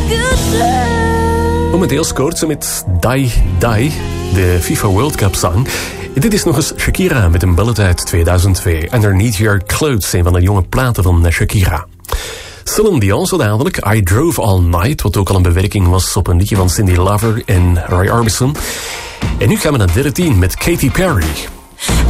Momenteel scoort ze met Die Die, de FIFA World Cup song. Dit is nog eens Shakira met een ballet uit 2002. Underneath Your Clothes, een van de jonge platen van Shakira. Celine Dion zo dadelijk, I Drove All Night, wat ook al een bewerking was op een liedje van Cyndi Lauper en Roy Orbison. En nu gaan we naar 13 met Katy Perry.